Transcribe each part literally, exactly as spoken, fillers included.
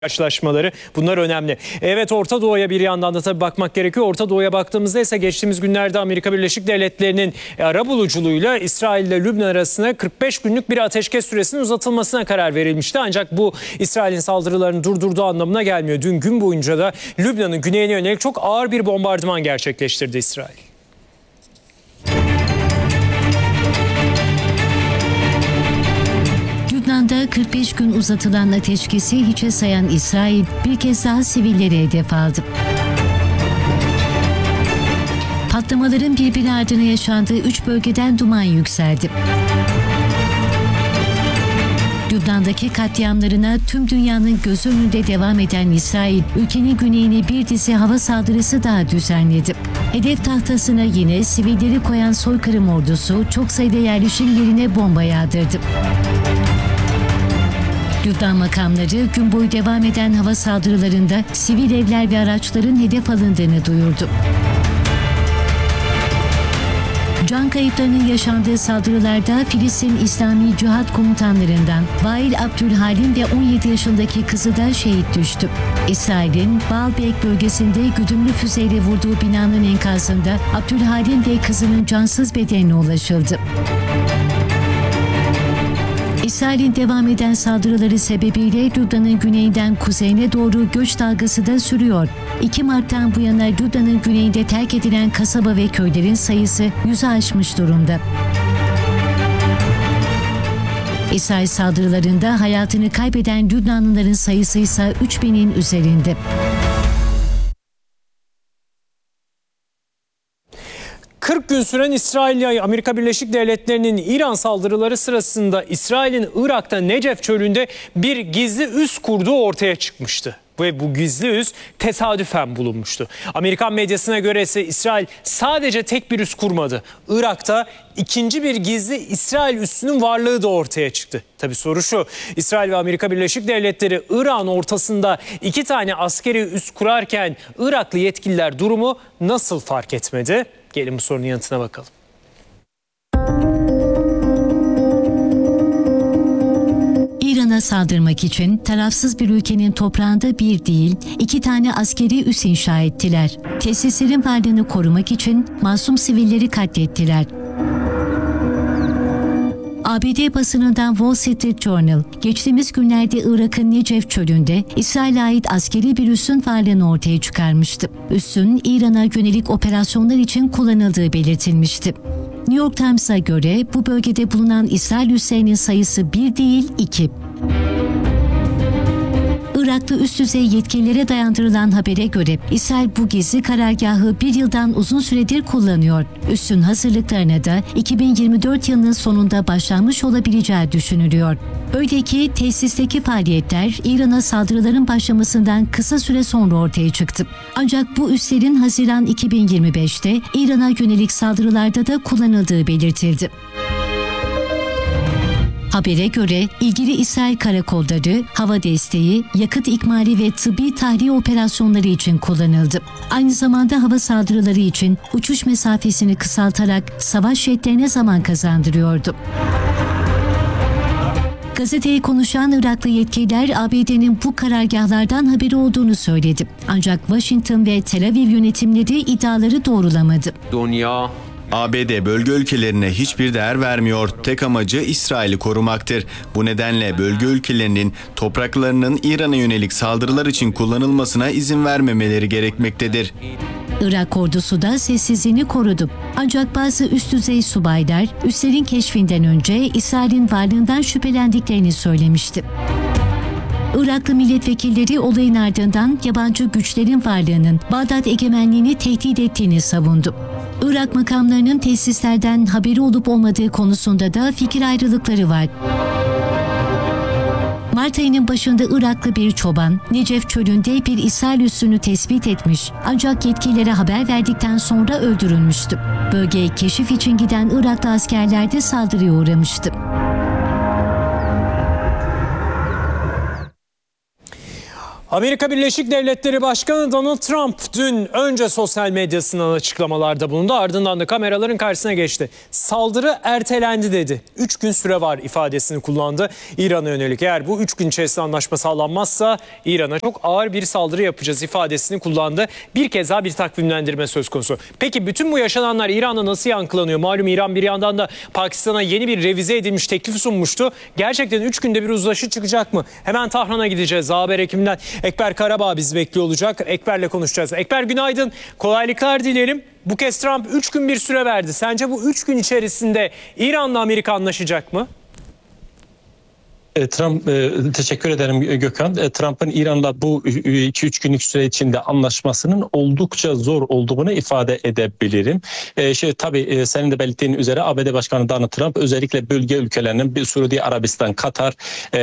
karşılaşmaları, bunlar önemli. Evet, Orta Doğu'ya bir yandan da tabii bakmak gerekiyor. Orta Doğu'ya baktığımızda ise geçtiğimiz günlerde Amerika Birleşik Devletleri'nin arabuluculuğuyla İsrail ile Lübnan arasında kırk beş günlük bir ateşkes süresinin uzatılmasına karar verilmişti. Ancak bu İsrail'in saldırılarını durdurduğu anlamına gelmiyor. Dün gün boyunca da Lübnan'ın güneyine yönelik çok ağır bir bombardıman gerçekleştirdi İsrail. Lübnan'da kırk beş gün uzatılan ateşkesi hiçe sayan İsrail bir kez daha sivilleri hedef aldı. Patlamaların birbiri ardına yaşandığı üç bölgeden duman yükseldi. Lübnan'daki katliamlarına tüm dünyanın göz önünde devam eden İsrail, ülkenin güneyine bir dizi hava saldırısı daha düzenledi. Hedef tahtasına yine sivilleri koyan soykırım ordusu çok sayıda yerleşim yerine bomba yağdırdı. Lübnan makamları gün boyu devam eden hava saldırılarında sivil evler ve araçların hedef alındığını duyurdu. Can kayıplarının yaşandığı saldırılarda Filistin İslami Cihat komutanlarından Vail Abdülhalim ve on yedi yaşındaki kızı da şehit düştü. İsrail'in Baalbek bölgesinde güdümlü füzeyle vurduğu binanın enkazında Abdülhalim ve kızının cansız bedenine ulaşıldı. İsrail'in devam eden saldırıları sebebiyle Lübnan'ın güneyinden kuzeyine doğru göç dalgası da sürüyor. iki Mart'tan bu yana Lübnan'ın güneyinde terk edilen kasaba ve köylerin sayısı yüzü aşmış durumda. İsrail saldırılarında hayatını kaybeden Lübnanlıların sayısı ise üç binin üzerinde. kırk gün süren İsrail Amerika Birleşik Devletleri'nin İran saldırıları sırasında İsrail'in Irak'ta Necef çölünde bir gizli üs kurduğu ortaya çıkmıştı. Ve bu gizli üs tesadüfen bulunmuştu. Amerikan medyasına göre ise İsrail sadece tek bir üs kurmadı. Irak'ta ikinci bir gizli İsrail üssünün varlığı da ortaya çıktı. Tabii soru şu: İsrail ve Amerika Birleşik Devletleri Irak'ın ortasında iki tane askeri üs kurarken Iraklı yetkililer durumu nasıl fark etmedi? Gelin bu sorunun yanıtına bakalım. İran'a saldırmak için tarafsız bir ülkenin toprağında bir değil, iki tane askeri üs inşa ettiler. Tesislerin varlığını korumak için masum sivilleri katlettiler. A B D basınından Wall Street Journal, geçtiğimiz günlerde Irak'ın Necef çölünde İsrail'e ait askeri bir üssün varlığını ortaya çıkarmıştı. Üssün İran'a yönelik operasyonlar için kullanıldığı belirtilmişti. New York Times'a göre bu bölgede bulunan İsrail üslerinin sayısı bir değil iki. Iraklı üst düzey yetkililere dayandırılan habere göre İsrail bu gizli karargahı bir yıldan uzun süredir kullanıyor. Üssün hazırlıklarına da iki bin yirmi dört yılının sonunda başlanmış olabileceği düşünülüyor. Öyle ki tesisteki faaliyetler İran'a saldırıların başlamasından kısa süre sonra ortaya çıktı. Ancak bu üslerin Haziran iki bin yirmi beşte İran'a yönelik saldırılarda da kullanıldığı belirtildi. Habere göre ilgili İsrail karakolları, hava desteği, yakıt ikmali ve tıbbi tahliye operasyonları için kullanıldı. Aynı zamanda hava saldırıları için uçuş mesafesini kısaltarak savaş jetlerine zaman kazandırıyordu. Gazeteye konuşan Iraklı yetkililer A B D'nin bu karargahlardan haberi olduğunu söyledi. Ancak Washington ve Tel Aviv yönetimleri iddiaları doğrulamadı. Dünya A B D bölge ülkelerine hiçbir değer vermiyor. Tek amacı İsrail'i korumaktır. Bu nedenle bölge ülkelerinin topraklarının İran'a yönelik saldırılar için kullanılmasına izin vermemeleri gerekmektedir. Irak ordusu da sessizliğini korudu. Ancak bazı üst düzey subaylar üslerin keşfinden önce İsrail'in varlığından şüphelendiklerini söylemişti. Iraklı milletvekilleri olayın ardından yabancı güçlerin varlığının Bağdat egemenliğini tehdit ettiğini savundu. Irak makamlarının tesislerden haberi olup olmadığı konusunda da fikir ayrılıkları var. Mart ayının başında Iraklı bir çoban Necef çölünde bir İsrail üssünü tespit etmiş, ancak yetkililere haber verdikten sonra öldürülmüştü. Bölgeye keşif için giden Iraklı askerler de saldırıya uğramıştı. Amerika Birleşik Devletleri Başkanı Donald Trump dün önce sosyal medyasından açıklamalarda bulundu. Ardından da kameraların karşısına geçti. Saldırı ertelendi dedi. Üç gün süre var ifadesini kullandı İran'a yönelik. Eğer bu üç gün içerisinde anlaşma sağlanmazsa İran'a çok ağır bir saldırı yapacağız ifadesini kullandı. Bir kez daha bir takvimlendirme söz konusu. Peki bütün bu yaşananlar İran'da nasıl yankılanıyor? Malum İran bir yandan da Pakistan'a yeni bir revize edilmiş teklif sunmuştu. Gerçekten üç günde bir uzlaşı çıkacak mı? Hemen Tahran'a gideceğiz. Haber ekiminden Ekber Karabağ bizi bekliyor olacak. Ekber'le konuşacağız. Ekber günaydın. Kolaylıklar dilerim. Bu kez Trump üç gün bir süre verdi. Sence bu üç gün içerisinde İran'la Amerika anlaşacak mı? Trump, teşekkür ederim Gökhan. Trump'ın İran'la bu iki üç günlük süre içinde anlaşmasının oldukça zor olduğunu ifade edebilirim. Şey, tabii senin de belirttiğin üzere A B D Başkanı Donald Trump özellikle bölge ülkelerinin Suudi Arabistan, Katar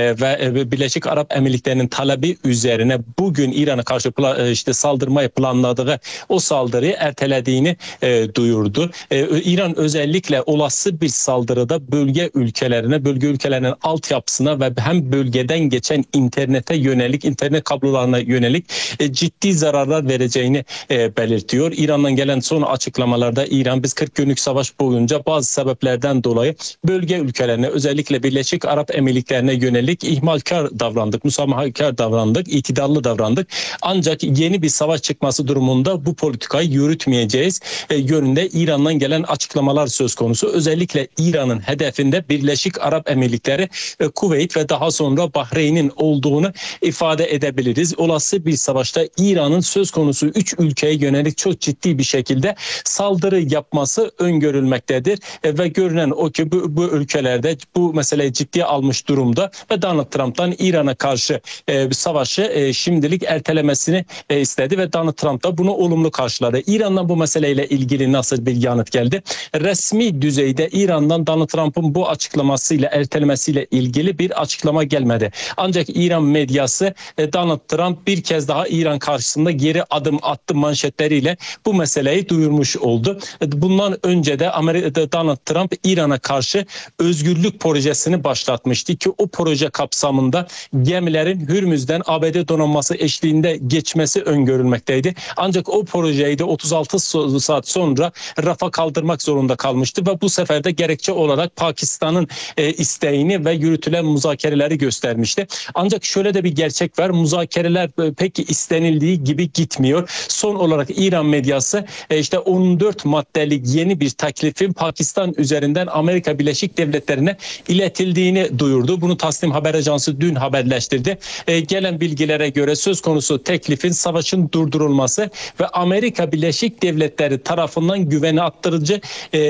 ve Birleşik Arap Emirlikleri'nin talebi üzerine bugün İran'a karşı işte saldırmayı planladığı o saldırıyı ertelediğini duyurdu. İran özellikle olası bir saldırıda bölge ülkelerine, bölge ülkelerinin altyapısına ve hem bölgeden geçen internete yönelik, internet kablolarına yönelik e, ciddi zararlar vereceğini e, belirtiyor. İran'dan gelen son açıklamalarda İran biz kırk günlük savaş boyunca bazı sebeplerden dolayı bölge ülkelerine özellikle Birleşik Arap Emirlikleri'ne yönelik ihmalkar davrandık, musamahakar davrandık, itidallı davrandık. Ancak yeni bir savaş çıkması durumunda bu politikayı yürütmeyeceğiz e, yönünde İran'dan gelen açıklamalar söz konusu. Özellikle İran'ın hedefinde Birleşik Arap Emirlikleri, e, Kuveyt ve daha sonra Bahreyn'in olduğunu ifade edebiliriz. Olası bir savaşta İran'ın söz konusu üç ülkeye yönelik çok ciddi bir şekilde saldırı yapması öngörülmektedir. E, ve görünen o ki bu, bu ülkelerde bu meseleyi ciddiye almış durumda ve Donald Trump'tan İran'a karşı e, bir savaşı e, şimdilik ertelemesini e, istedi ve Donald Trump da bunu olumlu karşıladı. İran'dan bu meseleyle ilgili nasıl bir yanıt geldi? Resmi düzeyde İran'dan Donald Trump'ın bu açıklamasıyla ertelemesiyle ilgili bir açıklama gelmedi. Ancak İran medyası Donald Trump bir kez daha İran karşısında geri adım attı manşetleriyle bu meseleyi duyurmuş oldu. Bundan önce de Amerika'da Donald Trump İran'a karşı özgürlük projesini başlatmıştı ki o proje kapsamında gemilerin Hürmüz'den A B D donanması eşliğinde geçmesi öngörülmekteydi. Ancak o projeyi de otuz altı saat sonra rafa kaldırmak zorunda kalmıştı ve bu sefer de gerekçe olarak Pakistan'ın e, isteğini ve yürütülen muzakereleri göstermişti. Ancak şöyle de bir gerçek var. Muzakereler pek istenildiği gibi gitmiyor. Son olarak İran medyası işte on dört maddelik yeni bir teklifin Pakistan üzerinden Amerika Birleşik Devletleri'ne iletildiğini duyurdu. Bunu Tasnim Haber Ajansı dün haberleştirdi. Gelen bilgilere göre söz konusu teklifin savaşın durdurulması ve Amerika Birleşik Devletleri tarafından güveni arttırıcı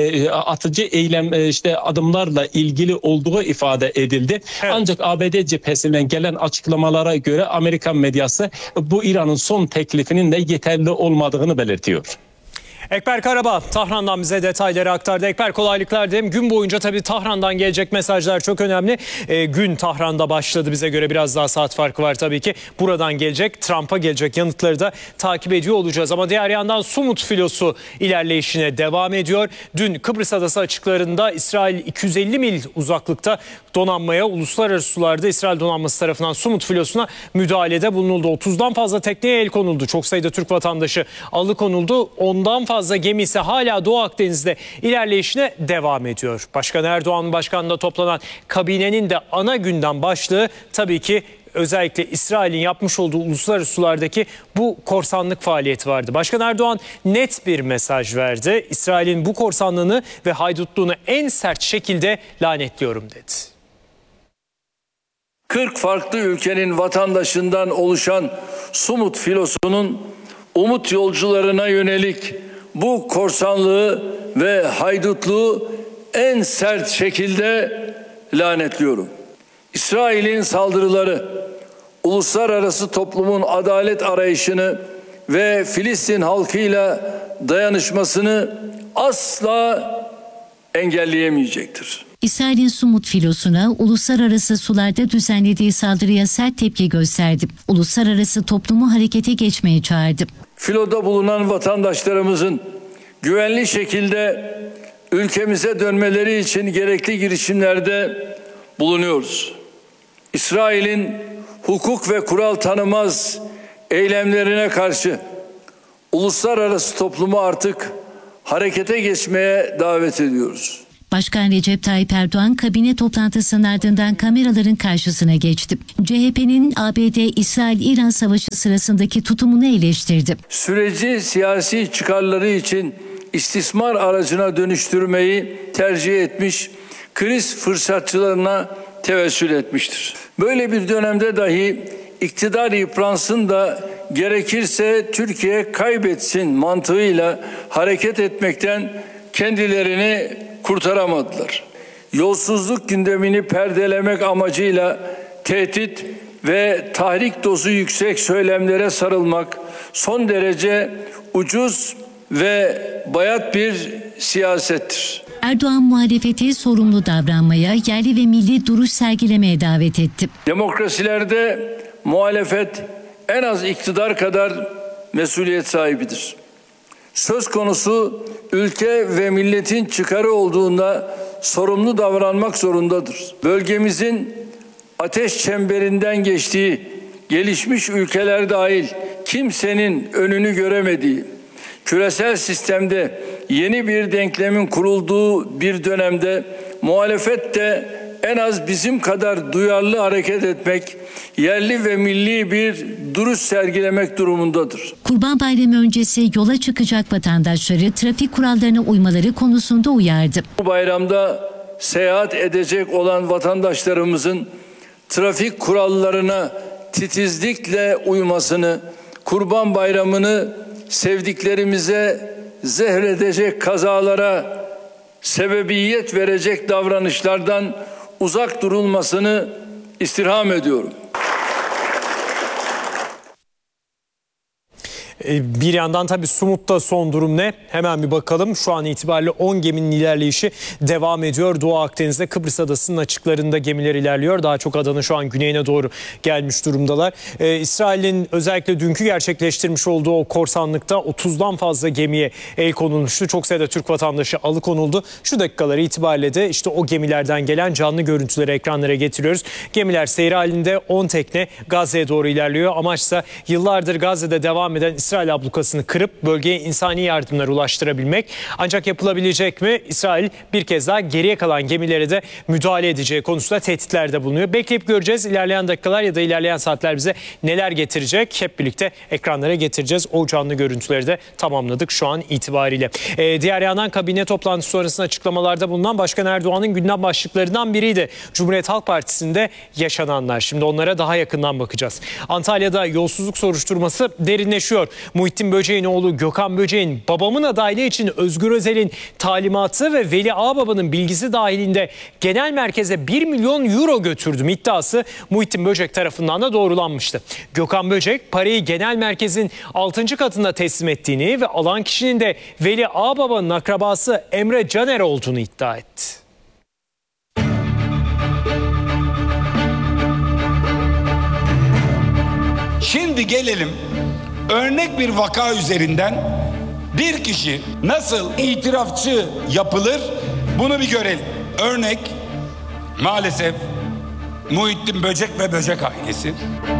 atıcı eylem işte adımlarla ilgili olduğu ifade edildi. Evet. Ancak A B D cephesinden gelen açıklamalara göre Amerikan medyası bu İran'ın son teklifinin de yeterli olmadığını belirtiyor. Ekber Karabağ Tahran'dan bize detayları aktardı. Ekber kolaylıklar dilerim. Gün boyunca tabii Tahran'dan gelecek mesajlar çok önemli. E, gün Tahran'da başladı, bize göre biraz daha saat farkı var tabii ki. Buradan gelecek, Trump'a gelecek yanıtları da takip ediyor olacağız. Ama diğer yandan Sumut filosu ilerleyişine devam ediyor. Dün Kıbrıs Adası açıklarında İsrail iki yüz elli mil uzaklıkta donanmaya, uluslararası sularda İsrail donanması tarafından Sumut filosuna müdahalede bulunuldu. otuzdan fazla tekneye el konuldu. Çok sayıda Türk vatandaşı alıkonuldu. Ondan fazla fazla gemi ise hala Doğu Akdeniz'de ilerleyişine devam ediyor. Başkan Erdoğan başkanlığında toplanan kabinenin de ana gündem başlığı tabii ki özellikle İsrail'in yapmış olduğu uluslararası sulardaki bu korsanlık faaliyeti vardı. Başkan Erdoğan net bir mesaj verdi. İsrail'in bu korsanlığını ve haydutluğunu en sert şekilde lanetliyorum dedi. kırk farklı ülkenin vatandaşından oluşan Sumut filosunun umut yolcularına yönelik bu korsanlığı ve haydutluğu en sert şekilde lanetliyorum. İsrail'in saldırıları, uluslararası toplumun adalet arayışını ve Filistin halkıyla dayanışmasını asla engelleyemeyecektir. İsrail'in Sumut filosuna uluslararası sularda düzenlediği saldırıya sert tepki gösterdi. Uluslararası toplumu harekete geçmeye çağırdı. Filoda bulunan vatandaşlarımızın güvenli şekilde ülkemize dönmeleri için gerekli girişimlerde bulunuyoruz. İsrail'in hukuk ve kural tanımaz eylemlerine karşı uluslararası toplumu artık harekete geçmeye davet ediyoruz. Başkan Recep Tayyip Erdoğan kabine toplantısının ardından kameraların karşısına geçti. C H P'nin A B D-İsrail-İran savaşı sırasındaki tutumunu eleştirdi. Süreci siyasi çıkarları için istismar aracına dönüştürmeyi tercih etmiş, kriz fırsatçılarına tevessül etmiştir. Böyle bir dönemde dahi iktidar yıpransın da gerekirse Türkiye kaybetsin mantığıyla hareket etmekten kendilerini kurtaramadılar. Yolsuzluk gündemini perdelemek amacıyla tehdit ve tahrik dozu yüksek söylemlere sarılmak son derece ucuz ve bayat bir siyasettir. Erdoğan muhalefeti sorumlu davranmaya, yerli ve milli duruş sergilemeye davet etti. Demokrasilerde muhalefet en az iktidar kadar mesuliyet sahibidir. Söz konusu ülke ve milletin çıkarı olduğunda sorumlu davranmak zorundadır. Bölgemizin ateş çemberinden geçtiği, gelişmiş ülkeler dahil kimsenin önünü göremediği, küresel sistemde yeni bir denklemin kurulduğu bir dönemde muhalefet de en az bizim kadar duyarlı hareket etmek, yerli ve milli bir duruş sergilemek durumundadır. Kurban Bayramı öncesi yola çıkacak vatandaşları trafik kurallarına uymaları konusunda uyardı. Bu bayramda seyahat edecek olan vatandaşlarımızın trafik kurallarına titizlikle uymasını, Kurban Bayramı'nı sevdiklerimize zehredecek kazalara sebebiyet verecek davranışlardan uzak durulmasını istirham ediyorum. Bir yandan tabii Sumut'ta son durum ne? Hemen bir bakalım. Şu an itibariyle on geminin ilerleyişi devam ediyor. Doğu Akdeniz'de Kıbrıs Adası'nın açıklarında gemiler ilerliyor. Daha çok adanın şu an güneyine doğru gelmiş durumdalar. Ee, İsrail'in özellikle dünkü gerçekleştirmiş olduğu o korsanlıkta otuzdan fazla gemiye el konulmuştu. Çok sayıda Türk vatandaşı alıkonuldu. Şu dakikaları itibariyle de işte o gemilerden gelen canlı görüntüleri ekranlara getiriyoruz. Gemiler seyir halinde, on tekne Gazze'ye doğru ilerliyor. Amaçsa yıllardır Gazze'de devam eden İsrail ablukasını kırıp bölgeye insani yardımlar ulaştırabilmek. Ancak yapılabilecek mi? İsrail bir kez daha geriye kalan gemilere de müdahale edeceği konusunda tehditlerde bulunuyor. Bekleyip göreceğiz. İlerleyen dakikalar ya da ilerleyen saatler bize neler getirecek? Hep birlikte ekranlara getireceğiz. O canlı görüntüleri de tamamladık şu an itibariyle. Ee, diğer yandan kabine toplantısı sonrasında açıklamalarda bulunan Başkan Erdoğan'ın gündem başlıklarından biriydi. Cumhuriyet Halk Partisi'nde yaşananlar. Şimdi onlara daha yakından bakacağız. Antalya'da yolsuzluk soruşturması derinleşiyor. Muhittin Böcek'in oğlu Gökhan Böcek'in babamın adaylığı için Özgür Özel'in talimatı ve Veli Ağbaba'nın bilgisi dahilinde genel merkeze bir milyon euro götürdüm iddiası Muhittin Böcek tarafından da doğrulanmıştı. Gökhan Böcek parayı genel merkezin altıncı katında teslim ettiğini ve alan kişinin de Veli Ağbaba'nın akrabası Emre Caner olduğunu iddia etti. Şimdi gelelim örnek bir vaka üzerinden bir kişi nasıl itirafçı yapılır bunu bir görelim. Örnek maalesef Muhittin Böcek ve Böcek ailesi.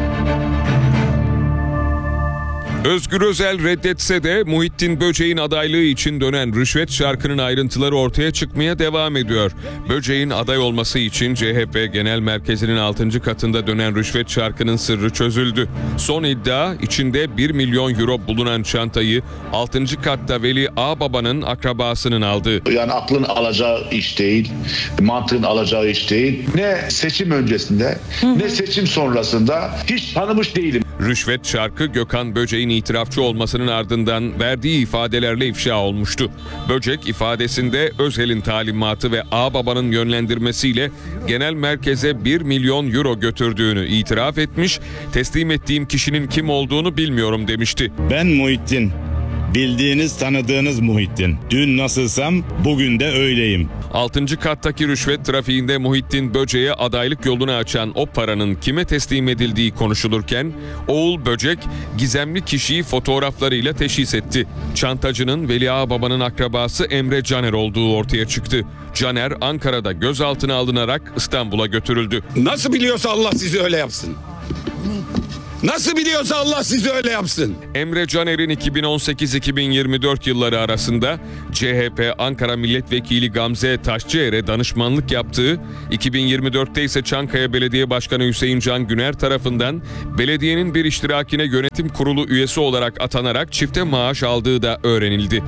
Özgür Özel reddetse de Muhittin Böcek'in adaylığı için dönen rüşvet çarkının ayrıntıları ortaya çıkmaya devam ediyor. Böcek'in aday olması için C H P Genel Merkezi'nin altıncı katında dönen rüşvet çarkının sırrı çözüldü. Son iddia içinde bir milyon euro bulunan çantayı altıncı katta Veli Ağbaba'nın akrabasının aldığı. Yani aklın alacağı iş değil, mantığın alacağı iş değil. Ne seçim öncesinde ne seçim sonrasında hiç tanımış değilim. Rüşvet çarkı Gökhan Böcek'in itirafçı olmasının ardından verdiği ifadelerle ifşa olmuştu. Böcek ifadesinde Özel'in talimatı ve Ağbaba'nın yönlendirmesiyle genel merkeze bir milyon euro götürdüğünü itiraf etmiş, teslim ettiğim kişinin kim olduğunu bilmiyorum demişti. Ben Muhittin. Bildiğiniz, tanıdığınız Muhittin. Dün nasılsam bugün de öyleyim. altıncı kattaki rüşvet trafiğinde Muhittin Böcek'e adaylık yolunu açan o paranın kime teslim edildiği konuşulurken oğul Böcek gizemli kişiyi fotoğraflarıyla teşhis etti. Çantacının Veli Ağbaba'nın akrabası Emre Caner olduğu ortaya çıktı. Caner Ankara'da gözaltına alınarak İstanbul'a götürüldü. Nasıl biliyorsa Allah sizi öyle yapsın. Nasıl biliyorsa Allah sizi öyle yapsın. Emre Caner'in iki bin on sekiz iki bin yirmi dört yılları arasında C H P Ankara Milletvekili Gamze Taşçıer'e danışmanlık yaptığı, iki bin yirmi dörtte ise Çankaya Belediye Başkanı Hüseyin Can Güner tarafından belediyenin bir iştirakine yönetim kurulu üyesi olarak atanarak çifte maaş aldığı da öğrenildi.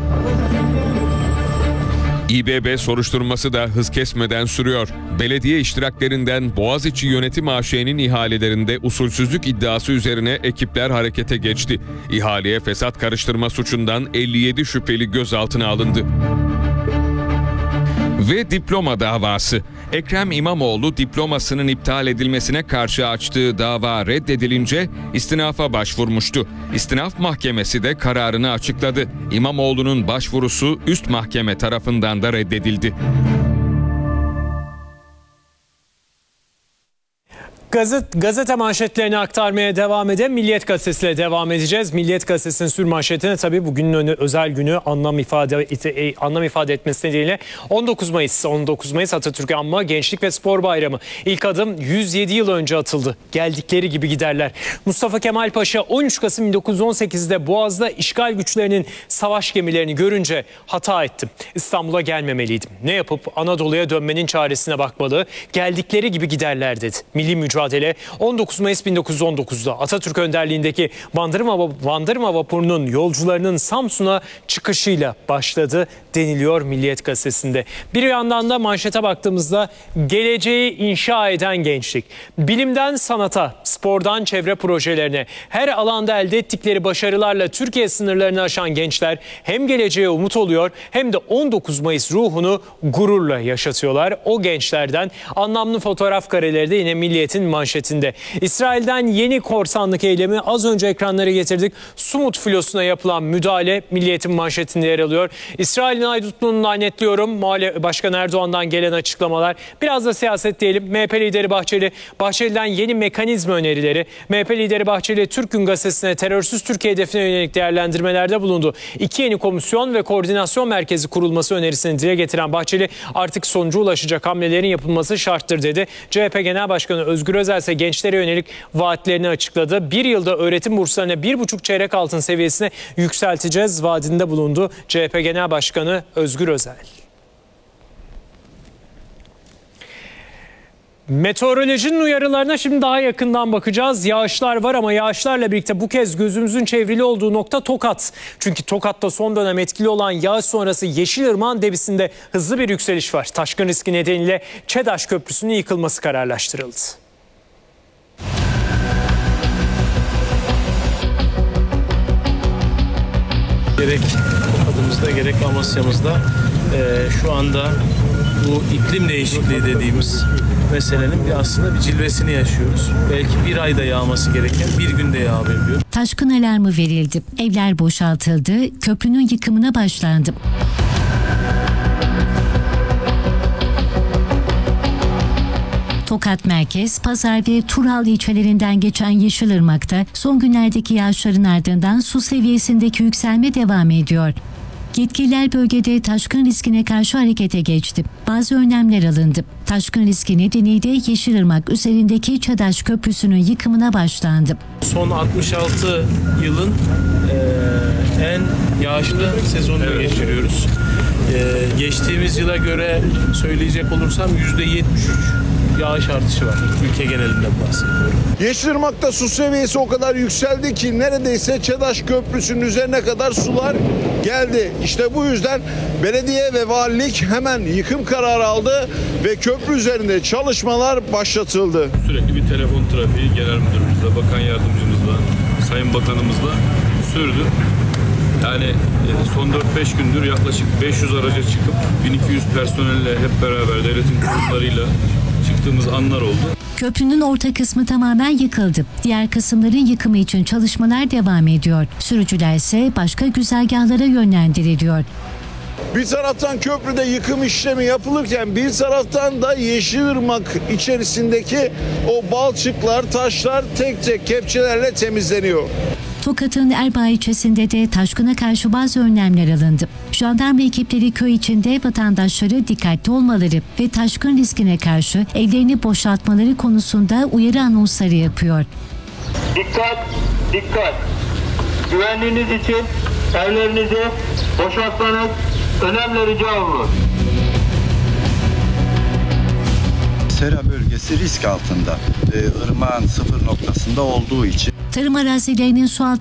İ B B soruşturması da hız kesmeden sürüyor. Belediye iştiraklerinden Boğaziçi Yönetim A Ş'nin ihalelerinde usulsüzlük iddiası üzerine ekipler harekete geçti. İhaleye fesat karıştırma suçundan elli yedi şüpheli gözaltına alındı. Ve diploma davası. Ekrem İmamoğlu diplomasının iptal edilmesine karşı açtığı dava reddedilince istinafa başvurmuştu. İstinaf mahkemesi de kararını açıkladı. İmamoğlu'nun başvurusu üst mahkeme tarafından da reddedildi. Gazet, gazete manşetlerini aktarmaya devam edelim. Milliyet Gazetesi'yle devam edeceğiz. Milliyet Gazetesi'nin sür manşetine tabii bugünün önü, özel günü anlam ifade anlam ifade etmesi nedeniyle on dokuz Mayıs on dokuz Mayıs Atatürk Anma Gençlik ve Spor Bayramı. İlk adım yüz yedi yıl önce atıldı. Geldikleri gibi giderler. Mustafa Kemal Paşa on üç Kasım bin dokuz yüz on sekizde Boğaz'da işgal güçlerinin savaş gemilerini görünce hata ettim. İstanbul'a gelmemeliydim. Ne yapıp Anadolu'ya dönmenin çaresine bakmalı. Geldikleri gibi giderler dedi. Milli mücadele on dokuz Mayıs bin dokuz yüz on dokuzda Atatürk önderliğindeki Bandırma, Bandırma vapurunun yolcularının Samsun'a çıkışıyla başladı deniliyor Milliyet Gazetesi'nde. Bir yandan da manşete baktığımızda geleceği inşa eden gençlik. Bilimden sanata, spordan çevre projelerine her alanda elde ettikleri başarılarla Türkiye sınırlarını aşan gençler hem geleceğe umut oluyor hem de on dokuz Mayıs ruhunu gururla yaşatıyorlar. O gençlerden anlamlı fotoğraf kareleri de yine Milliyet'in manşetinde. İsrail'den yeni korsanlık eylemi az önce ekranlara getirdik. Sumut filosuna yapılan müdahale Milliyet'in manşetinde yer alıyor. İsrail'in haydutluğunu lanetliyorum. Muhalefet Başkan Erdoğan'dan gelen açıklamalar. Biraz da siyaset diyelim. M H P lideri Bahçeli, Bahçeli'den yeni mekanizma önerileri. M H P lideri Bahçeli Türk Gün Gazetesi'ne terörsüz Türkiye hedefine yönelik değerlendirmelerde bulundu. İki yeni komisyon ve koordinasyon merkezi kurulması önerisini dile getiren Bahçeli artık sonuca ulaşacak hamlelerin yapılması şarttır dedi. C H P Genel Başkanı Özgür Özel ise gençlere yönelik vaatlerini açıkladı. Bir yılda öğretim burslarına bir buçuk çeyrek altın seviyesine yükselteceğiz vaadinde bulundu C H P Genel Başkanı Özgür Özel. Meteorolojinin uyarılarına şimdi daha yakından bakacağız. Yağışlar var ama yağışlarla birlikte bu kez gözümüzün çevrili olduğu nokta Tokat. Çünkü Tokat'ta son dönem etkili olan yağış sonrası Yeşilırmak'ın debisinde hızlı bir yükseliş var. Taşkın riski nedeniyle ÇEDAŞ Köprüsü'nün yıkılması kararlaştırıldı. Gerek Tokat'ımızda gerek Amasya'mızda e, şu anda bu iklim değişikliği dediğimiz meselenin bir aslında bir cilvesini yaşıyoruz. Belki bir ayda yağması gereken bir günde yağabiliyor. Taşkın alarmı verildi. Evler boşaltıldı. Köprünün yıkımına başlandı. Tokat Merkez, Pazar ve Tural ilçelerinden geçen Yeşilırmak'ta son günlerdeki yağışların ardından su seviyesindeki yükselme devam ediyor. Yetkililer bölgede taşkın riskine karşı harekete geçti. Bazı önlemler alındı. Taşkın riski nedeniyle Yeşilırmak üzerindeki ÇEDAŞ Köprüsü'nün yıkımına başlandı. Son altmış altı yılın e, en yağışlı sezonunu evet. geçiriyoruz. E, geçtiğimiz yıla göre söyleyecek olursam yüzde yetmiş üç yağış artışı var. Ülke genelinde bahsediyorum. Yeşilırmak'ta su seviyesi o kadar yükseldi ki neredeyse ÇEDAŞ Köprüsü'nün üzerine kadar sular geldi. İşte bu yüzden belediye ve valilik hemen yıkım kararı aldı ve köprü üzerinde çalışmalar başlatıldı. Sürekli bir telefon trafiği genel müdürümüzle, bakan yardımcımızla, sayın bakanımızla sürdü. Yani son dört beş gündür yaklaşık beş yüz araca çıkıp bin iki yüz personelle hep beraber devletin kurumlarıyla çıktığımız anlar oldu. Köprünün orta kısmı tamamen yıkıldı. Diğer kısımların yıkımı için çalışmalar devam ediyor. Sürücüler ise başka güzergahlara yönlendiriliyor. Bir taraftan köprüde yıkım işlemi yapılırken bir taraftan da Yeşilırmak içerisindeki o balçıklar, taşlar tek tek kepçelerle temizleniyor. Tokat'ın Erbaa ilçesinde de taşkına karşı bazı önlemler alındı. Jandarma ekipleri köy içinde vatandaşları dikkatli olmaları ve taşkın riskine karşı evlerini boşaltmaları konusunda uyarı anonsları yapıyor. Dikkat, dikkat. Güvenliğiniz için evlerinizi boşaltmanız önemli rica olunur. Sera bölgesi risk altında. Ee, ırmağın sıfır noktasında olduğu için Tarım arazilerinin su altı